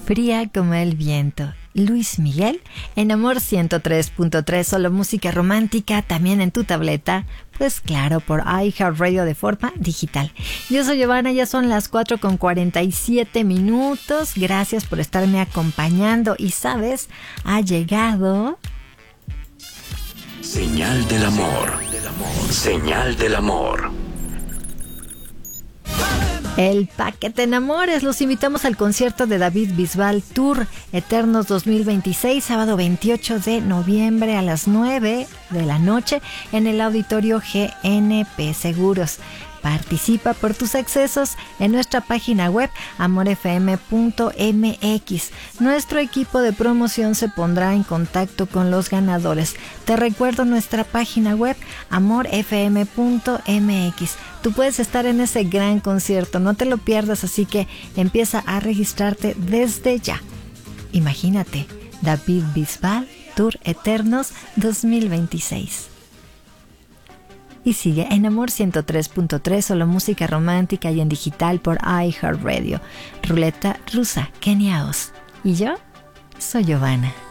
Fría como el viento. Luis Miguel, en Amor 103.3, solo música romántica, también en tu tableta, pues claro, por iHeartRadio de forma digital. Yo soy Giovanna, ya son las 4:47. Gracias por estarme acompañando y, ¿sabes? Ha llegado... Señal del amor. Señal del amor. El paquete enamores. Los invitamos al concierto de David Bisbal Tour Eternos 2026, sábado 28 de noviembre a las 9 de la noche en el auditorio GNP Seguros. Participa por tus accesos en nuestra página web amorfm.mx. Nuestro equipo de promoción se pondrá en contacto con los ganadores. Te recuerdo nuestra página web amorfm.mx. Tú puedes estar en ese gran concierto, no te lo pierdas, así que empieza a registrarte desde ya. Imagínate, David Bisbal Tour Eternos 2026. Y sigue en Amor 103.3, solo música romántica y en digital por iHeartRadio. Ruleta rusa, Kenia Oz. Y yo soy Giovanna.